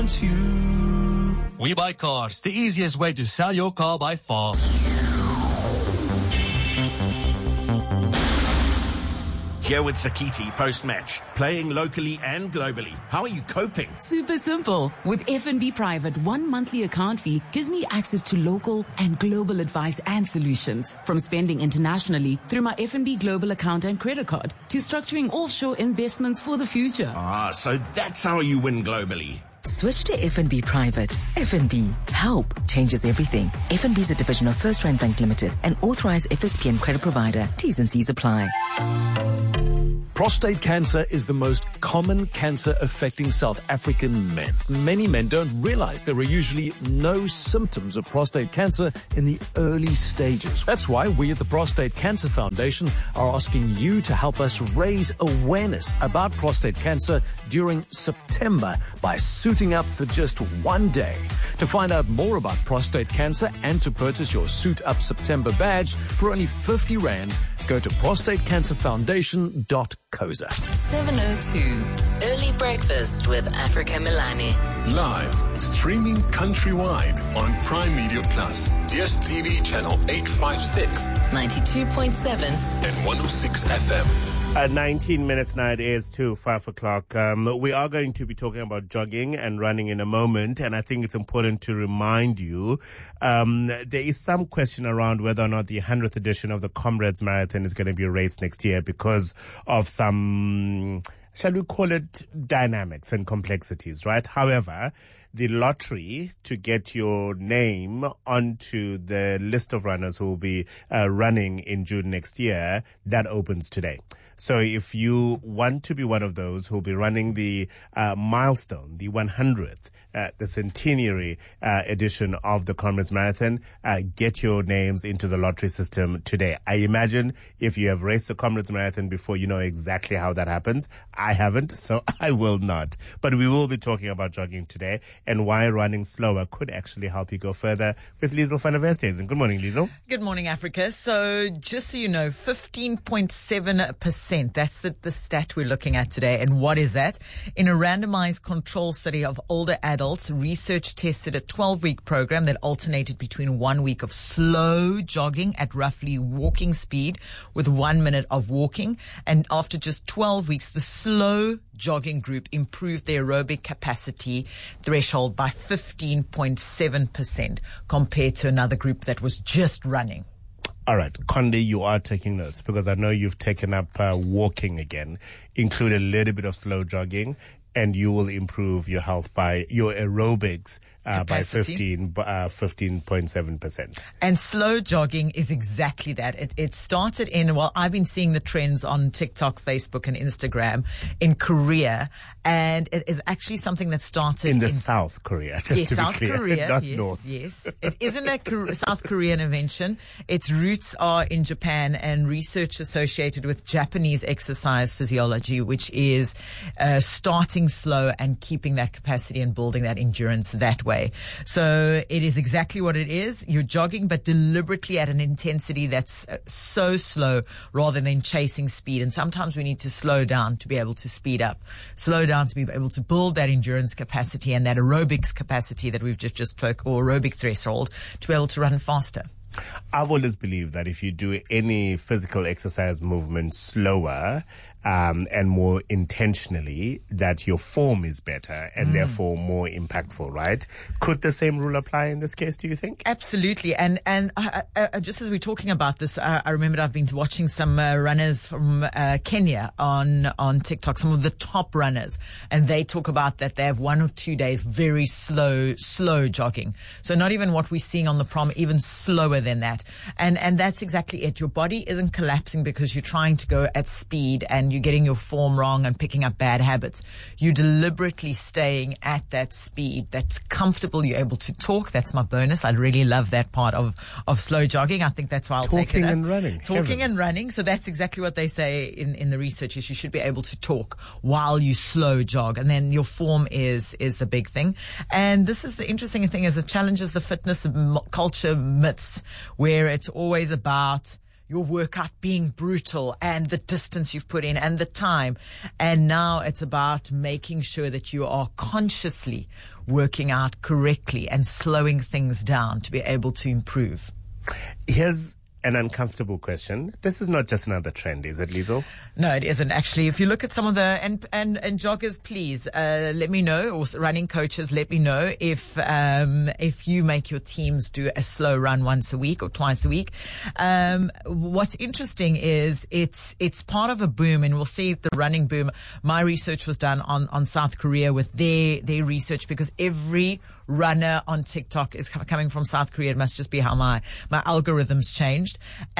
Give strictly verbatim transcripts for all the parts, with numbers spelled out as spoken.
We Buy Cars, the easiest way to sell your car by far. Here with Sakiti post-match, playing locally and globally. How are you coping? Super simple. With F N B Private, one monthly account fee gives me access to local and global advice and solutions. From spending internationally through my F N B Global account and credit card to structuring offshore investments for the future. Ah, so that's how you win globally. Switch to F N B Private. F N B. Help changes everything. F N B is a division of First Rand Bank Limited, an authorized F S P N credit provider. T's and C's apply. Prostate cancer is the most common cancer affecting South African men. Many men don't realize there are usually no symptoms of prostate cancer in the early stages. That's why we at the Prostate Cancer Foundation are asking you to help us raise awareness about prostate cancer during September by suiting up for just one day. To find out more about prostate cancer and to purchase your Suit Up September badge for only fifty rand, go to prostate cancer foundation dot co za. seven oh two, Early Breakfast with Africa Milani. Live, streaming countrywide on Prime Media Plus, D S T V channel eight fifty-six, ninety-two point seven, and one oh six F M. Uh, nineteen minutes now, it is to five o'clock. Um, we are going to be talking about jogging and running in a moment, and I think it's important to remind you um, there is some question around whether or not the hundredth edition of the Comrades Marathon is going to be raced next year because of some, shall we call it, dynamics and complexities, right? However, the lottery to get your name onto the list of runners who will be uh, running in June next year, that opens today. So if you want to be one of those who will be running the uh, milestone, the one hundredth, uh, the centenary uh, edition of the Comrades Marathon, uh, get your names into the lottery system today. I imagine if you have raced the Comrades Marathon before, you know exactly how that happens. I haven't, so I will not. But we will be talking about jogging today and why running slower could actually help you go further with Liesl van der Westhuizen. Good morning, Liesl. Good morning, Africa. So just so you know, fifteen point seven percent, that's the, the stat we're looking at today. And what is that? In a randomized control study of older adults, research tested a twelve-week program that alternated between one week of slow jogging at roughly walking speed with one minute of walking. And after just twelve weeks, the slow jogging group improved their aerobic capacity threshold by fifteen point seven percent compared to another group that was just running. All right, Conde, you are taking notes because I know you've taken up uh, walking again. Include a little bit of slow jogging and you will improve your health by your aerobics uh, by fifteen, uh, fifteen point seven percent. And slow jogging is exactly that. It, it started in, well, I've been seeing the trends on TikTok, Facebook, and Instagram in Korea, and it is actually something that started in the in, South Korea, just yes, to South be clear, Korea, not yes, North. Yes, it isn't a Kor- South Korean invention. Its roots are in Japan and research associated with Japanese exercise physiology, which is uh, starting slow and keeping that capacity and building that endurance that way. So it is exactly what it is. You're jogging, but deliberately at an intensity that's so slow rather than chasing speed. And sometimes we need to slow down to be able to speed up, slow down to be able to build that endurance capacity and that aerobics capacity that we've just, just spoke, or aerobic threshold, to be able to run faster. I've always believed that if you do any physical exercise movement slower um, and more intentionally, that your form is better and mm. therefore more impactful, right? Could the same rule apply in this case, do you think? Absolutely. And and uh, uh, just as we're talking about this, uh, I remember I've been watching some uh, runners from uh, Kenya on, on TikTok, some of the top runners, and they talk about that they have one or two days very slow, slow jogging. So not even what we're seeing on the prom, even slower than that. And and that's exactly it. Your body isn't collapsing because you're trying to go at speed and you're getting your form wrong and picking up bad habits. You're deliberately staying at that speed that's comfortable. You're able to talk. That's my bonus. I really love that part of, of slow jogging. I think that's why I'll Talking take it. Talking and running. Talking Heavens. and running. So that's exactly what they say in, in the research is you should be able to talk while you slow jog. And then your form is, is the big thing. And this is the interesting thing is it challenges the fitness culture myths where it's always about your workout being brutal and the distance you've put in and the time. And now it's about making sure that you are consciously working out correctly and slowing things down to be able to improve. Here's an uncomfortable question. This is not just another trend, is it, Liesl? No, it isn't actually. If you look at some of the, and, and, and joggers, please, uh, let me know, or running coaches, let me know if, um, if you make your teams do a slow run once a week or twice a week. Um, what's interesting is it's, it's part of a boom, and we'll see the running boom. My research was done on, on South Korea with their, their research, because every runner on TikTok is coming from South Korea. It must just be how my, my algorithms changed.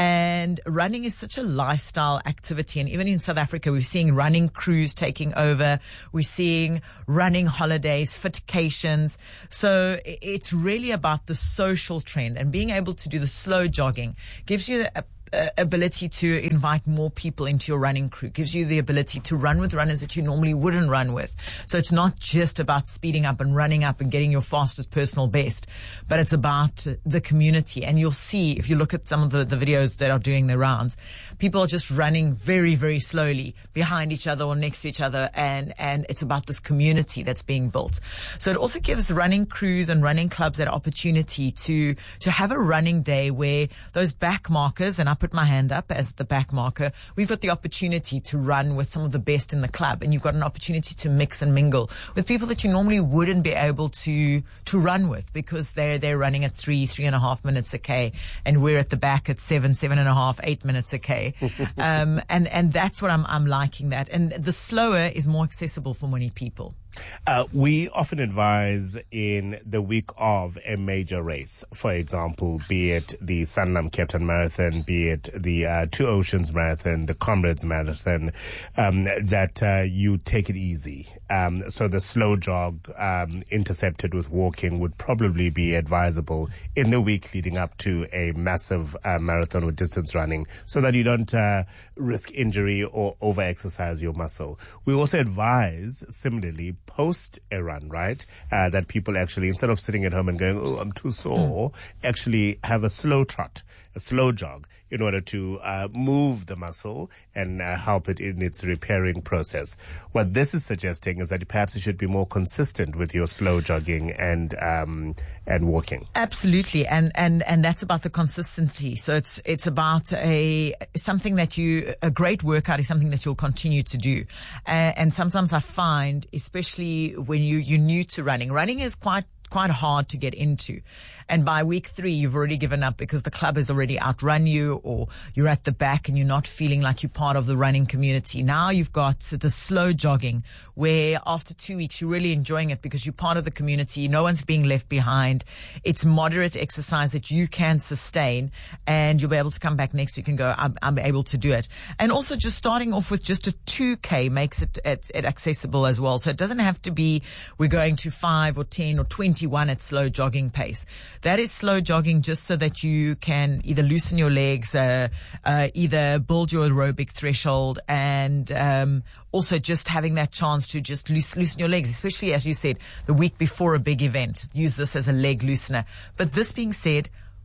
And running is such a lifestyle activity. And even in South Africa, we're seeing running crews taking over. We're seeing running holidays, fitcations. So it's really about the social trend, and being able to do the slow jogging gives you a Uh, ability to invite more people into your running crew, gives you the ability to run with runners that you normally wouldn't run with. So it's not just about speeding up and running up and getting your fastest personal best, but it's about the community. And you'll see, if you look at some of the, the videos that are doing the rounds, people are just running very, very slowly behind each other or next to each other. And, and it's about this community that's being built. So it also gives running crews and running clubs that opportunity to, to have a running day where those back markers, and I put my hand up as the back marker, we've got the opportunity to run with some of the best in the club, and you've got an opportunity to mix and mingle with people that you normally wouldn't be able to to run with, because they're they're running at three, three and a half minutes a K, and we're at the back at seven, seven and a half, eight minutes a K. um, and and that's what I'm I'm liking that, and the slower is more accessible for many people. Uh, we often advise in the week of a major race, for example, be it the Sanlam Cape Town Marathon, be it the uh, Two Oceans Marathon, the Comrades Marathon, um, that uh, you take it easy. Um, so the slow jog um, intercepted with walking would probably be advisable in the week leading up to a massive uh, marathon or distance running, so that you don't uh, risk injury or over-exercise your muscle. We also advise, similarly, post a run, right? Uh, that people actually, instead of sitting at home and going, oh, I'm too sore, mm. actually have a slow trot, a slow jog, in order to uh, move the muscle and uh, help it in its repairing process. What this is suggesting is that perhaps you should be more consistent with your slow jogging and um, and walking. Absolutely, and and and that's about the consistency. So it's it's about a something that you a great workout is something that you'll continue to do, uh, and sometimes I find, especially when you you're new to running, running is quite. quite hard to get into. And by week three, you've already given up because the club has already outrun you, or you're at the back and you're not feeling like you're part of the running community. Now you've got the slow jogging, where after two weeks, you're really enjoying it because you're part of the community. No one's being left behind. It's moderate exercise that you can sustain, and you'll be able to come back next week and go, I'm, I'm able to do it. And also just starting off with just a two K makes it, it, it accessible as well. So it doesn't have to be, we're going to five or ten or twenty one at slow jogging pace. That is slow jogging just so that you can either loosen your legs, uh, uh, either build your aerobic threshold, and um, also just having that chance to just loose, loosen your legs, especially, as you said, the week before a big event. Use this as a leg loosener. But this being said,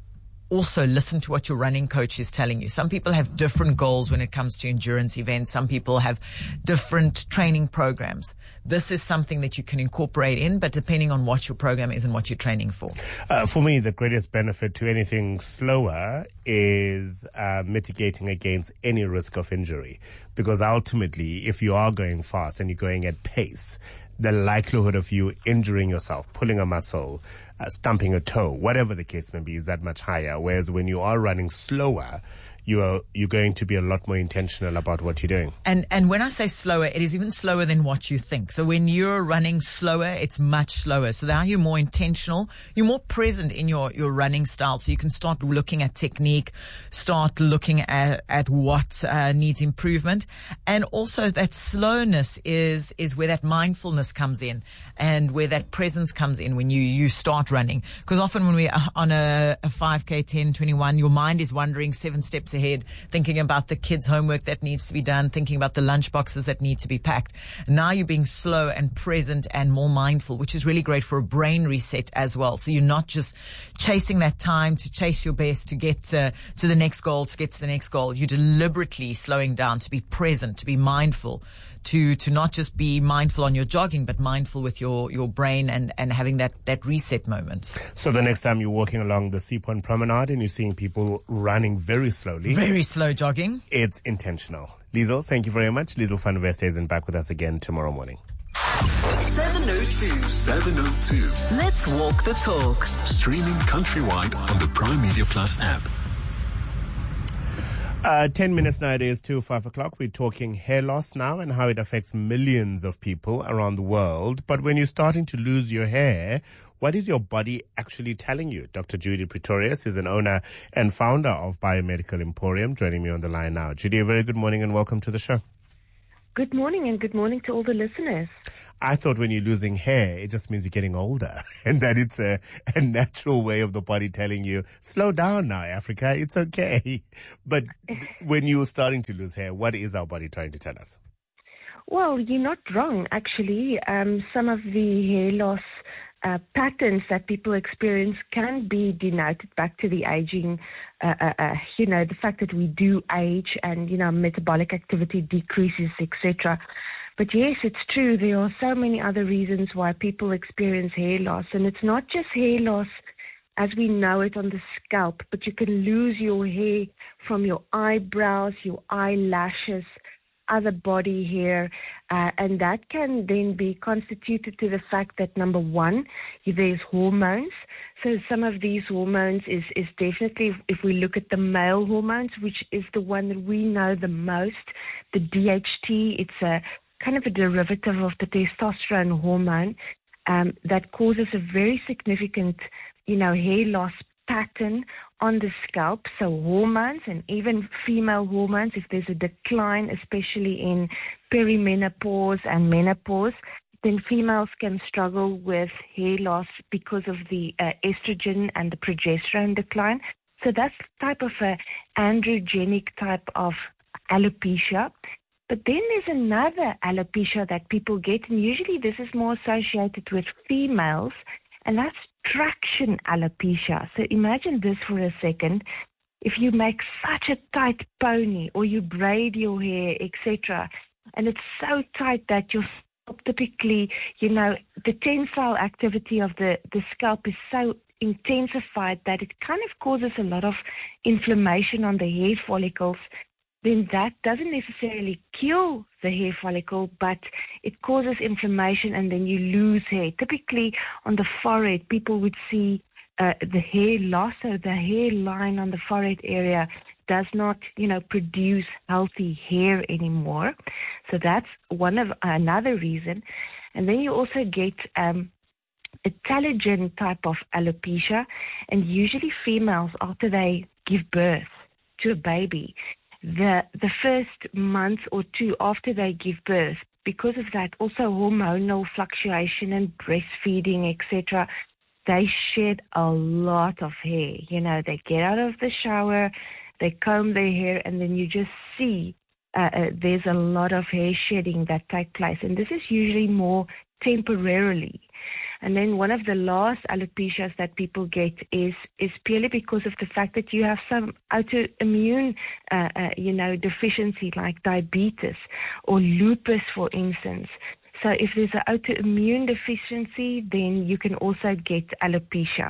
also listen to what your running coach is telling you. Some people have different goals when it comes to endurance events. Some people have different training programs. This is something that you can incorporate in, but depending on what your program is and what you're training for. Uh, for me, the greatest benefit to anything slower is uh, mitigating against any risk of injury. Because ultimately, if you are going fast and you're going at pace, the likelihood of you injuring yourself, pulling a muscle, uh, stumping a toe, whatever the case may be, is that much higher. Whereas when you are running slower, you are, you're going to be a lot more intentional about what you're doing. And, and when I say slower, it is even slower than what you think. So when you're running slower, it's much slower. So now you're more intentional. You're more present in your, your running style. So you can start looking at technique, start looking at, at what uh, needs improvement. And also that slowness is, is where that mindfulness comes in, and where that presence comes in when you, you start running. Because often when we're on a, a five K, ten, twenty-one, your mind is wandering seven steps ahead, thinking about the kids' homework that needs to be done, thinking about the lunch boxes that need to be packed. Now you're being slow and present and more mindful, which is really great for a brain reset as well. So you're not just chasing that time to chase your best, to get uh, to the next goal, to get to the next goal. You're deliberately slowing down to be present, to be mindful, to to not just be mindful on your jogging, but mindful with your, your brain and, and having that, that reset moment. So the next time you're walking along the Sea Point Promenade and you're seeing people running very slowly. Very slow jogging. It's intentional. Liesl, thank you very much. Liesl van West is back with us again tomorrow morning. seven oh two. seven oh two. Let's walk the talk. Streaming countrywide on the Prime Media Plus app. Uh, ten minutes now, it is to five o'clock. We're talking hair loss now and how it affects millions of people around the world. But when you're starting to lose your hair, what is your body actually telling you? Doctor Judy Pretorius is an owner and founder of Biomedical Emporium, joining me on the line now. Judy, a very good morning and welcome to the show. Good morning, and good morning to all the listeners. I thought when you're losing hair, it just means you're getting older and that it's a, a natural way of the body telling you, slow down now, Africa, it's okay. But when you're starting to lose hair, what is our body trying to tell us? Well, you're not wrong, actually. Um, some of the hair loss uh, patterns that people experience can be denoted back to the aging, uh, uh, uh, you know, the fact that we do age and, you know, metabolic activity decreases, et cetera. But yes, it's true. There are so many other reasons why people experience hair loss. And it's not just hair loss as we know it on the scalp, but you can lose your hair from your eyebrows, your eyelashes, other body hair, uh, and that can then be constituted to the fact that, number one, there's hormones. So some of these hormones is, is definitely, if we look at the male hormones, which is the one that we know the most, the D H T, it's a kind of a derivative of the testosterone hormone um, that causes a very significant, you know, hair loss pattern on the scalp. So hormones and even female hormones, if there's a decline, especially in perimenopause and menopause, then females can struggle with hair loss because of the uh, estrogen and the progesterone decline. So that's the type of a androgenic type of alopecia. But then there's another alopecia that people get, and usually this is more associated with females, and that's traction alopecia. So imagine this for a second. If you make such a tight pony or you braid your hair, et cetera, and it's so tight that your scalp typically, you know, the tensile activity of the, the scalp is so intensified that it kind of causes a lot of inflammation on the hair follicles, then that doesn't necessarily kill the hair follicle, but it causes inflammation and then you lose hair. Typically on the forehead, people would see uh, the hair loss, or the hairline on the forehead area does not, you know, produce healthy hair anymore. So that's one of another reason. And then you also get um, a telogen type of alopecia, and usually females, after they give birth to a baby, the the first month or two after they give birth, because of that also hormonal fluctuation and breastfeeding, et cetera, they shed a lot of hair. You know, they get out of the shower, they comb their hair, and then you just see uh, uh, there's a lot of hair shedding that take place. And this is usually more temporarily. And then one of the last alopecias that people get is is purely because of the fact that you have some autoimmune, uh, uh, you know, deficiency like diabetes or lupus, for instance. So if there's an autoimmune deficiency, then you can also get alopecia.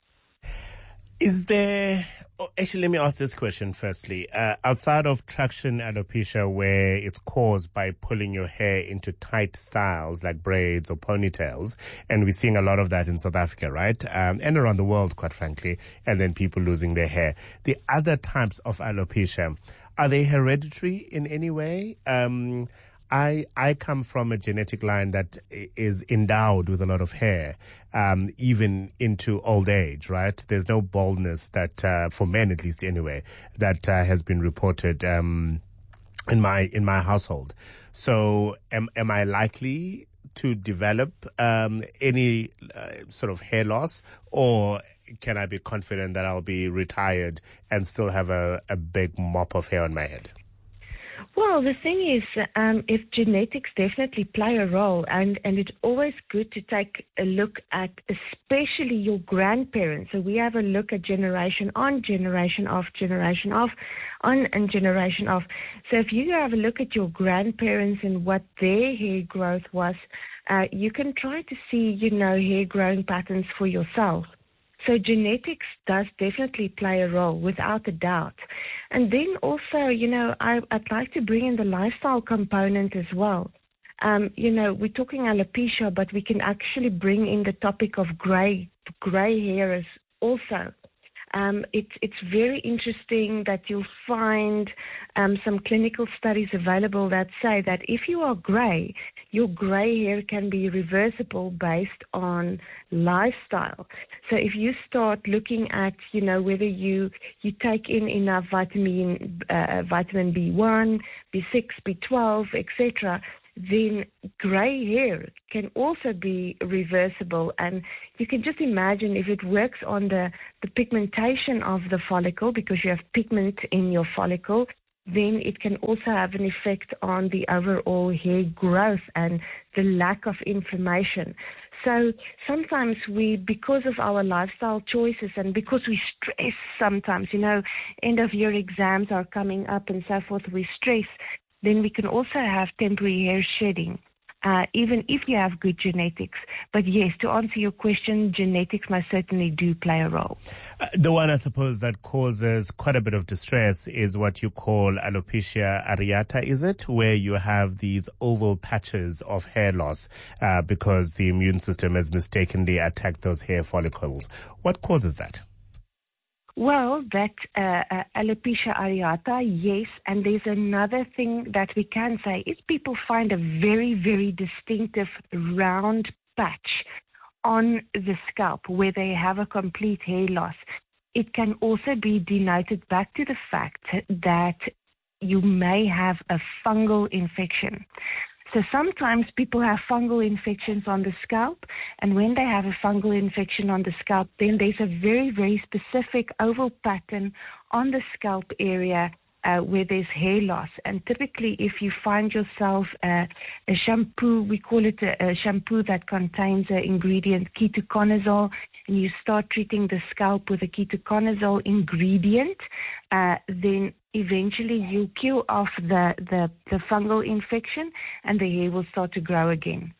Is there, oh, actually, let me ask this question firstly. Uh, outside of traction alopecia, where it's caused by pulling your hair into tight styles like braids or ponytails, and we're seeing a lot of that in South Africa, right? Um, and around the world, quite frankly, and then people losing their hair. The other types of alopecia, are they hereditary in any way? Um, I I come from a genetic line that is endowed with a lot of hair, um, even into old age, right? There's no baldness that, uh, for men at least anyway, that uh, has been reported um, in my in my household. So am am I likely to develop um, any uh, sort of hair loss, or can I be confident that I'll be retired and still have a, a big mop of hair on my head? Well, the thing is, um, if genetics definitely play a role, and, and it's always good to take a look at especially your grandparents. So we have a look at generation on, generation off, generation off, on and generation off. So if you have a look at your grandparents and what their hair growth was, uh, you can try to see, you know, hair growing patterns for yourself. So genetics does definitely play a role, without a doubt. And then also, you know, I, I'd like to bring in the lifestyle component as well. Um, you know, we're talking alopecia, but we can actually bring in the topic of gray, gray hair as also. Um, it's it's very interesting that you'll find um, some clinical studies available that say that if you are gray, your gray hair can be reversible based on lifestyle. So if you start looking at, you know, whether you you take in enough vitamin uh, vitamin B one, B six, B twelve, et cetera, then gray hair can also be reversible. And you can just imagine if it works on the, the pigmentation of the follicle, because you have pigment in your follicle, then it can also have an effect on the overall hair growth and the lack of inflammation. So sometimes we, because of our lifestyle choices and because we stress sometimes, you know, end of year exams are coming up and so forth, we stress, then we can also have temporary hair shedding, uh, even if you have good genetics. But yes, to answer your question, genetics most certainly do play a role. Uh, the one, I suppose, that causes quite a bit of distress is what you call alopecia areata, is it? Where you have these oval patches of hair loss uh, because the immune system has mistakenly attacked those hair follicles. What causes that? Well, that uh, uh, alopecia areata, yes, and there's another thing that we can say is people find a very, very distinctive round patch on the scalp where they have a complete hair loss. It can also be denoted back to the fact that you may have a fungal infection. So sometimes people have fungal infections on the scalp, and when they have a fungal infection on the scalp, then there's a very, very specific oval pattern on the scalp area uh, where there's hair loss. And typically, if you find yourself uh, a shampoo, we call it a, a shampoo that contains an ingredient ketoconazole, and you start treating the scalp with a ketoconazole ingredient, uh, then eventually you kill off the, the, the fungal infection and the hair will start to grow again.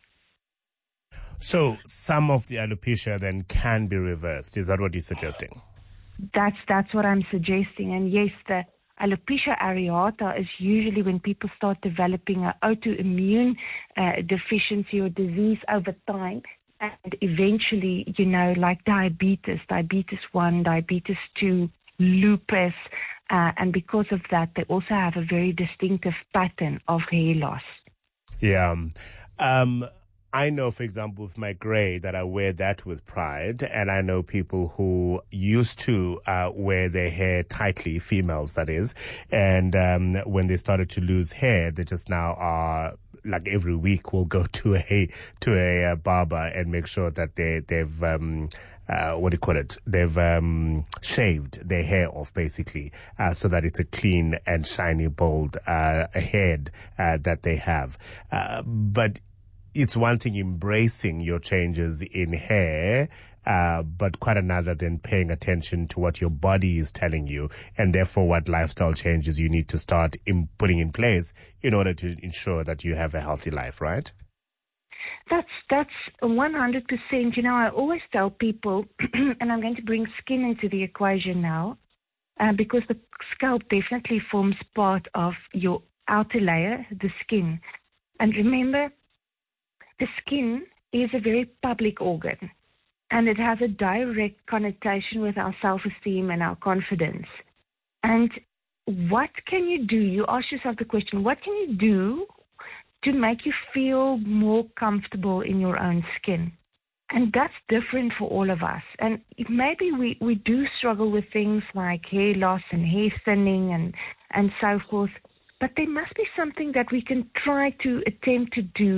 So some of the alopecia then can be reversed. Is that what you're suggesting? That's that's what I'm suggesting. And yes, the alopecia areata is usually when people start developing an autoimmune uh, deficiency or disease over time. And eventually, you know, like diabetes, diabetes one, diabetes two, lupus, Uh, and because of that, they also have a very distinctive pattern of hair loss. Yeah. Um, I know, for example, with my gray, that I wear that with pride. And I know people who used to uh, wear their hair tightly, females that is. And um, when they started to lose hair, they just now are, like every week, will go to a to a uh, barber and make sure that they, they've... Um, Uh, what do you call it? They've um, shaved their hair off, basically, uh, so that it's a clean and shiny, bold uh, head uh, that they have. Uh, but it's one thing embracing your changes in hair, uh, but quite another than paying attention to what your body is telling you, and therefore what lifestyle changes you need to start in putting in place in order to ensure that you have a healthy life, right? That's that's one hundred percent. You know, I always tell people, and I'm going to bring skin into the equation now, uh, because the scalp definitely forms part of your outer layer, the skin. And remember, the skin is a very public organ, and it has a direct connotation with our self-esteem and our confidence. And what can you do? You ask yourself the question, what can you do to make you feel more comfortable in your own skin? And that's different for all of us. And maybe we, we do struggle with things like hair loss and hair thinning and, and so forth, but there must be something that we can try to attempt to do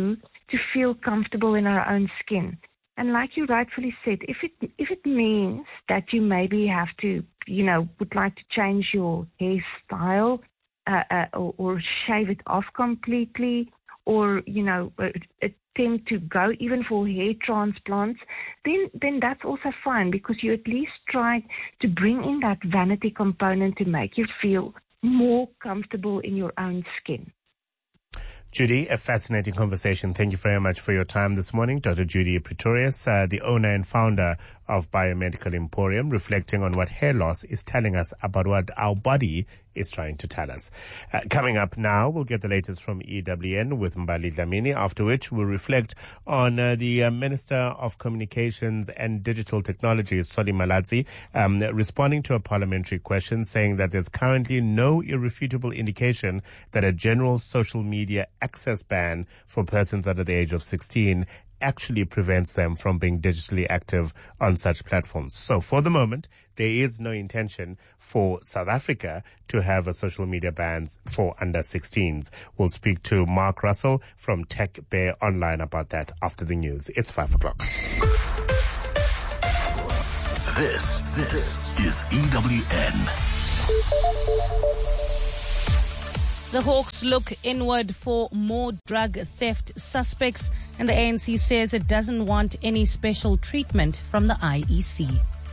to feel comfortable in our own skin. And like you rightfully said, if it if it means that you maybe have to, you know, would like to change your hairstyle uh, uh, or, or shave it off completely, or, you know, attempt to go even for hair transplants, then then that's also fine, because you at least try to bring in that vanity component to make you feel more comfortable in your own skin. Judy, a fascinating conversation. Thank you very much for your time this morning. Doctor Judy Pretorius, uh, the owner and founder of Biomedical Emporium, reflecting on what hair loss is telling us about what our body is trying to tell us. Uh, coming up now, we'll get the latest from E W N with Mbali Dlamini, after which we'll reflect on uh, the uh, Minister of Communications and Digital Technologies, Solly Malatsi, um, responding to a parliamentary question saying that there's currently no irrefutable indication that a general social media access ban for persons under the age of sixteen actually prevents them from being digitally active on such platforms. So for the moment, there is no intention for South Africa to have a social media ban for under sixteens. We'll speak to Mark Russell from Tech Bear Online about that after the news. It's five o'clock. This, this is E W N. The Hawks look inward for more drug theft suspects, and the A N C says it doesn't want any special treatment from the I E C.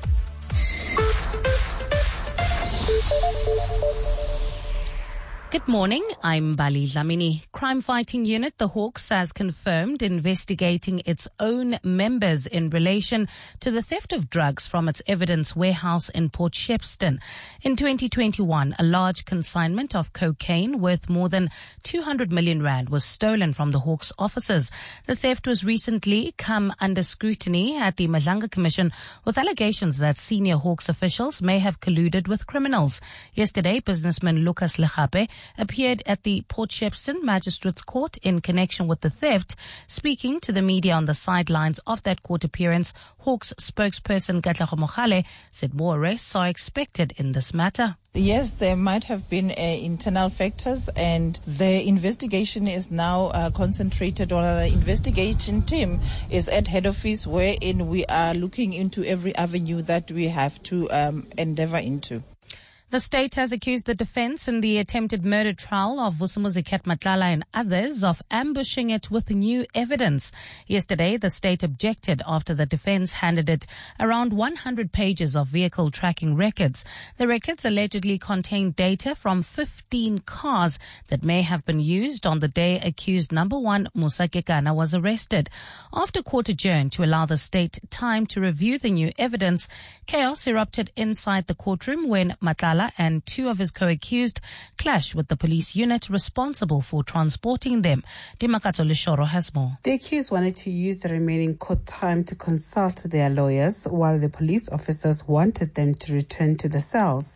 Good morning, I'm Bali Dlamini. Crime Fighting Unit, the Hawks, has confirmed investigating its own members in relation to the theft of drugs from its evidence warehouse in Port Shepstone. In twenty twenty-one, a large consignment of cocaine worth more than two hundred million rand was stolen from the Hawks offices. The theft was recently come under scrutiny at the Madlanga Commission, with allegations that senior Hawks officials may have colluded with criminals. Yesterday, businessman Lucas Lechape appeared at the Port Shepstone Magistrates Court in connection with the theft. Speaking to the media on the sidelines of that court appearance, Hawks spokesperson Katlego Mogale said more arrests are expected in this matter. Yes, there might have been uh, internal factors, and the investigation is now uh, concentrated on the investigation team is at head office, wherein we are looking into every avenue that we have to um, endeavor into. The state has accused the defense in the attempted murder trial of Vusumuzi Matlala and others of ambushing it with new evidence. Yesterday, the state objected after the defense handed it around one hundred pages of vehicle tracking records. The records allegedly contain data from fifteen cars that may have been used on the day accused number one Musa Kekana was arrested. After court adjourned to allow the state time to review the new evidence, chaos erupted inside the courtroom when Matlala and two of his co-accused clash with the police unit responsible for transporting them. Dimakato Lishoro has more. The accused wanted to use the remaining court time to consult their lawyers, while the police officers wanted them to return to the cells.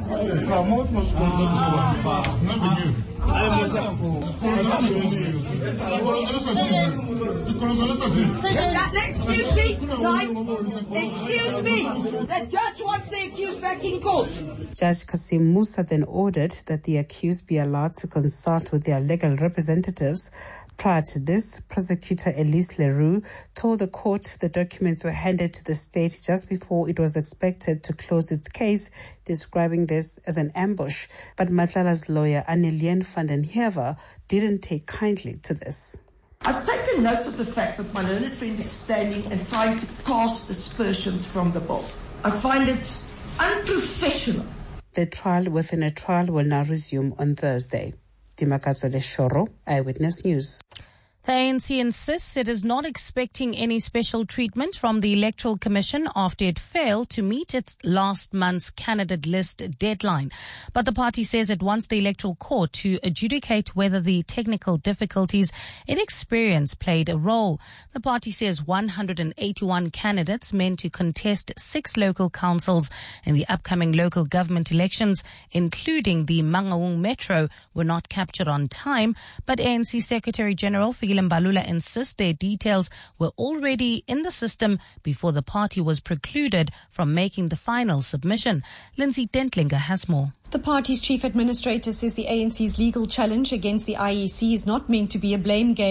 Excuse me, guys. Excuse me. The judge wants the accused back in court. Judge Kasim Musa then ordered that the accused be allowed to consult with their legal representatives. Prior to this, prosecutor Elise Leroux told the court the documents were handed to the state just before it was expected to close its case, describing this as an ambush. But Matlala's lawyer, Annelien van den Heever, didn't take kindly to this. I've taken note of the fact that my learned friend is standing and trying to cast aspersions from the bar. I find it unprofessional. The trial within a trial will now resume on Thursday. Dimakato Leshoro, Eyewitness News. The A N C insists it is not expecting any special treatment from the Electoral Commission after it failed to meet its last month's candidate list deadline. But the party says it wants the Electoral Court to adjudicate whether the technical difficulties it experienced played a role. The party says one hundred eighty-one candidates meant to contest six local councils in the upcoming local government elections, including the Mangaung Metro, were not captured on time. But A N C Secretary General Fikile Mbalula insists their details were already in the system before the party was precluded from making the final submission. Lindsay Dentlinger has more. The party's chief administrator says the A N C's legal challenge against the I E C is not meant to be a blame game.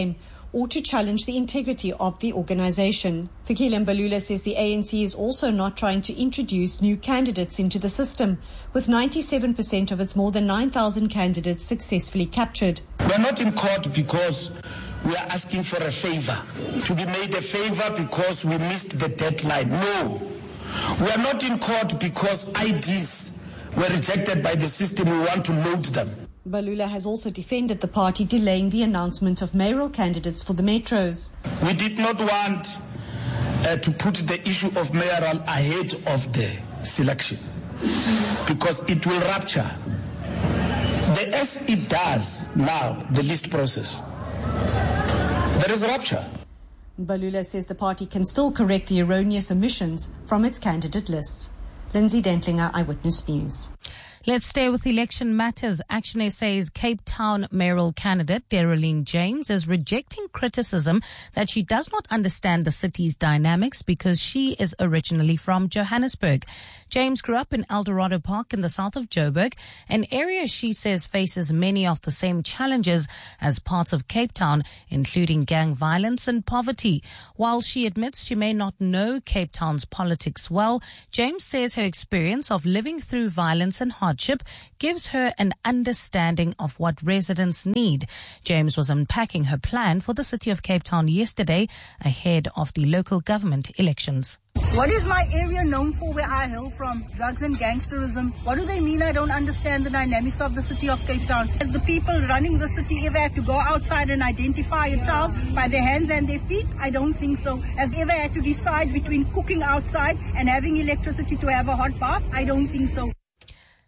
or to challenge the integrity of the organization. Fikile Mbalula says the A N C is also not trying to introduce new candidates into the system, with ninety-seven percent of its more than nine thousand candidates successfully captured. We're not in court because we are asking for a favor, to be made a favor because we missed the deadline. No. We are not in court because I Ds were rejected by the system. We want to load them. Mbalula has also defended the party delaying the announcement of mayoral candidates for the metros. We did not want uh, to put the issue of mayoral ahead of the selection because it will rupture. The as it does now, the list process, there is a rupture. Mbalula says the party can still correct the erroneous omissions from its candidate lists. Lindsay Dentlinger, Eyewitness News. Let's stay with election matters. Action S A's Cape Town mayoral candidate, Daryline James, is rejecting criticism that she does not understand the city's dynamics because she is originally from Johannesburg. James grew up in Eldorado Park in the south of Joburg, an area she says faces many of the same challenges as parts of Cape Town, including gang violence and poverty. While she admits she may not know Cape Town's politics well, James says her experience of living through violence and hardship gives her an understanding of what residents need. James was unpacking her plan for the city of Cape Town yesterday ahead of the local government elections. What is my area known for where I hail from? Drugs and gangsterism. What do they mean I don't understand the dynamics of the city of Cape Town? Has the people running the city ever had to go outside and identify a child by their hands and their feet? I don't think so. Has ever had to decide between cooking outside and having electricity to have a hot bath? I don't think so.